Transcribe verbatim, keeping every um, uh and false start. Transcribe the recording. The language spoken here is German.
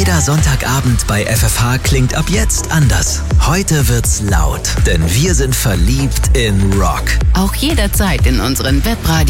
Jeder Sonntagabend bei F F H klingt ab jetzt anders. Heute wird's laut, denn wir sind verliebt in Rock. Auch jederzeit in unseren Webradio